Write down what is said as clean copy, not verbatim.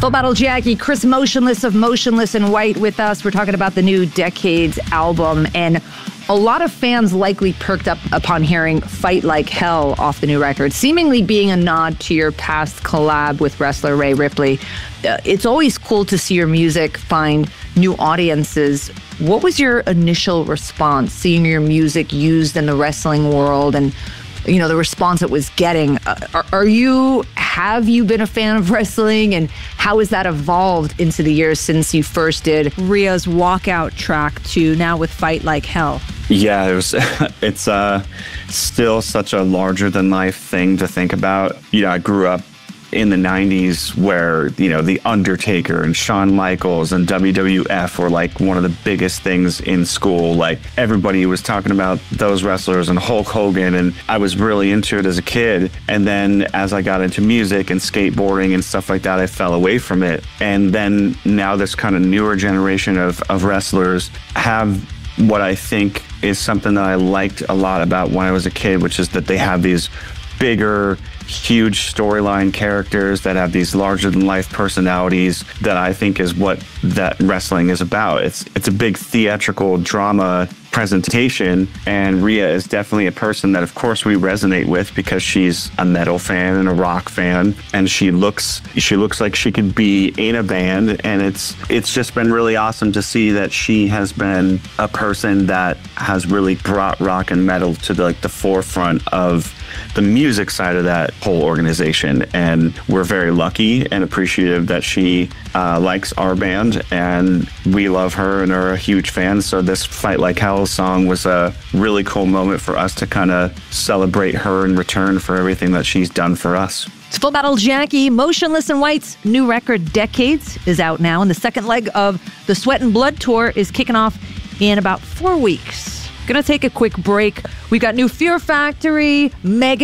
Full Battle Jackie, Chris Motionless of Motionless in White with us. We're talking about the new Decades album, and a lot of fans likely perked up upon hearing Fight Like Hell off the new record, seemingly being a nod to your past collab with wrestler Rhea Ripley. It's always cool to see your music find new audiences. What was your initial response seeing your music used in the wrestling world and, you know, the response it was getting? Have you been a fan of wrestling, and how has that evolved into the years since you first did Rhea's walkout track to now with Fight Like Hell? Yeah, it's still such a larger than life thing to think about. You know, I grew up in the 90s where, you know, The Undertaker and Shawn Michaels and WWF were like one of the biggest things in school. Like, everybody was talking about those wrestlers and Hulk Hogan, and I was really into it as a kid. And then as I got into music and skateboarding and stuff like that, I fell away from it. And then now this kind of newer generation of wrestlers have what I think is something that I liked a lot about when I was a kid, which is that they have these bigger, huge storyline characters that have these larger than life personalities that I think is what that wrestling is about. It's a big theatrical drama presentation, and Rhea is definitely a person that of course we resonate with because she's a metal fan and a rock fan, and she looks like she could be in a band, and it's just been really awesome to see that she has been a person that has really brought rock and metal to the forefront of the music side of that whole organization. And we're very lucky and appreciative that she likes our band, and we love her and are a huge fan. So this Fight Like Hell song was a really cool moment for us to kind of celebrate her in return for everything that she's done for us. It's Full Battle Jackie. Motionless in White's new record, Decades, is out now, and the second leg of the Sweat and Blood tour is kicking off in about 4 weeks. Gonna take a quick break. We got new Fear Factory, Megan